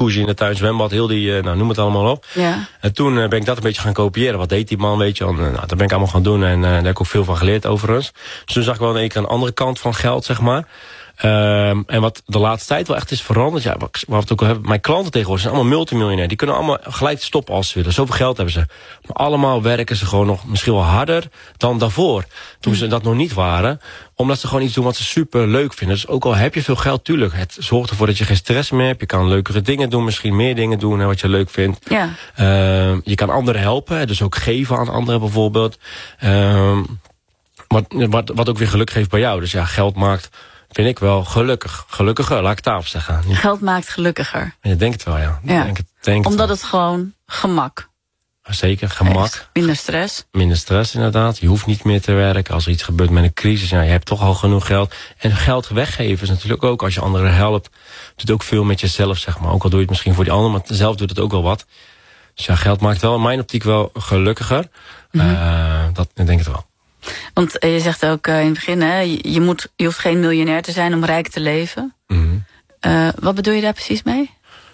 jacuzzi in de tuin, zwembad, heel die, noem het allemaal op. Ja. En toen ben ik dat een beetje gaan kopiëren. Wat deed die man, weet je? Dat ben ik allemaal gaan doen en daar heb ik ook veel van geleerd overigens. Dus toen zag ik wel in één keer een andere kant van geld, zeg maar. En wat de laatste tijd wel echt is veranderd, ja, wat we het ook al hebben, mijn klanten tegenwoordig zijn allemaal multimiljonair. Die kunnen allemaal gelijk stoppen als ze willen. Zoveel geld hebben ze. Maar allemaal werken ze gewoon nog misschien wel harder dan daarvoor. Toen ze dat nog niet waren. Omdat ze gewoon iets doen wat ze super leuk vinden. Dus ook al heb je veel geld, tuurlijk. Het zorgt ervoor dat je geen stress meer hebt. Je kan leukere dingen doen, misschien meer dingen doen wat je leuk vindt. Ja. Je kan anderen helpen, dus ook geven aan anderen bijvoorbeeld. Wat ook weer geluk geeft bij jou. Dus ja, geld maakt, vind ik wel, gelukkiger, laat ik het daarop zeggen. Geld maakt gelukkiger. Je denkt het wel, ja. Ja. Omdat het het gewoon gemak. Zeker, gemak. Heeft. Minder stress. Minder stress, inderdaad. Je hoeft niet meer te werken. Als er iets gebeurt met een crisis, ja, je hebt toch al genoeg geld. En geld weggeven is natuurlijk ook, als je anderen helpt, doet ook veel met jezelf, zeg maar. Ook al doe je het misschien voor die ander, maar zelf doet het ook wel wat. Dus ja, geld maakt wel in mijn optiek wel gelukkiger. Dat denk ik het wel. Want je zegt ook in het begin, hè, je hoeft geen miljonair te zijn om rijk te leven. Wat bedoel je daar precies mee?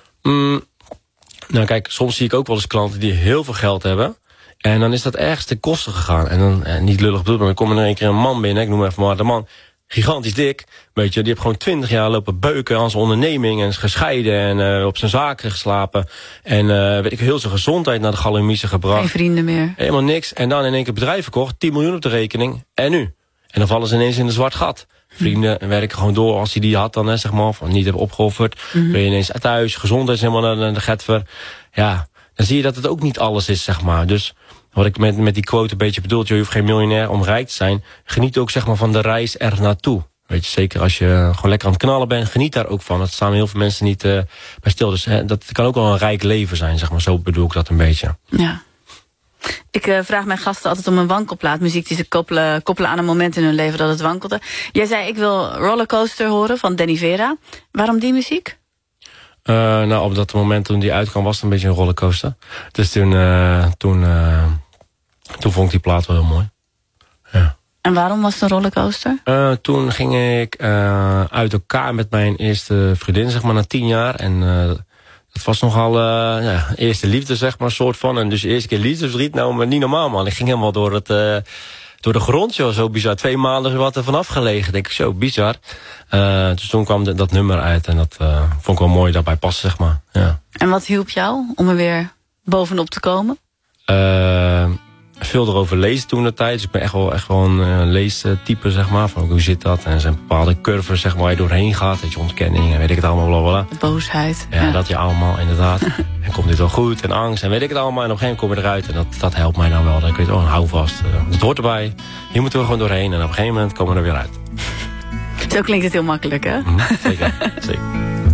Nou kijk, soms zie ik ook wel eens klanten die heel veel geld hebben. En dan is dat ergens ten koste gegaan. En dan, niet lullig bedoeld, maar dan komt er in één keer een man binnen. Ik noem even maar de man. Gigantisch dik. Weet je, die heeft gewoon 20 jaar lopen beuken aan zijn onderneming. En is gescheiden en op zijn zaken geslapen. En weet ik, heel zijn gezondheid naar de galamiezen gebracht. Geen vrienden meer. Helemaal niks. En dan in één keer bedrijf verkocht. 10 miljoen op de rekening. En nu? En dan vallen ze ineens in een zwart gat. Vrienden werken gewoon door als hij die had dan, zeg maar. Of niet hebben opgeofferd. Ben je ineens thuis. Gezondheid is helemaal naar de getver. Ja, dan zie je dat het ook niet alles is, zeg maar. Dus wat ik met die quote een beetje bedoel, je hoeft geen miljonair om rijk te zijn. Geniet ook, zeg maar, van de reis er naartoe. Weet je, zeker als je gewoon lekker aan het knallen bent, geniet daar ook van. Dat staan heel veel mensen niet bij stil. Dus dat kan ook wel een rijk leven zijn, zeg maar. Zo bedoel ik dat een beetje. Ja. Ik vraag mijn gasten altijd om een wankelplaat. Muziek die ze koppelen aan een moment in hun leven dat het wankelde. Jij zei, ik wil Rollercoaster horen van Danny Vera. Waarom die muziek? Nou, op dat moment toen die uitkwam was het een beetje een rollercoaster. Dus toen vond ik die plaat wel heel mooi. Ja. En waarom was het een rollercoaster? Toen ging ik uit elkaar met mijn eerste vriendin, zeg maar, na 10 jaar. En dat was nogal eerste liefde, zeg maar, soort van. En dus de eerste keer liefdesverdriet, nou, maar niet normaal, man. Ik ging helemaal door de grond, joh, zo bizar. 2 maanden wat er vanaf gelegen, denk ik, zo bizar. Dus toen kwam dat nummer uit en dat vond ik wel mooi daarbij passen, zeg maar. Ja. En wat hielp jou om er weer bovenop te komen? Veel erover lezen toen de tijd. Dus ik ben echt wel een leestype, zeg maar. Van hoe zit dat? En er zijn bepaalde curves, zeg maar, waar je doorheen gaat. Dat je ontkenning en weet ik het allemaal, blablabla. Boosheid. Ja, dat je allemaal, inderdaad. En komt dit wel goed? En angst en weet ik het allemaal. En op een gegeven moment kom je eruit. En dat helpt mij nou wel. Dan kun je hou vast. Het hoort erbij. Hier moeten we gewoon doorheen. En op een gegeven moment komen we er weer uit. Zo klinkt het heel makkelijk, hè? Zeker, zeker.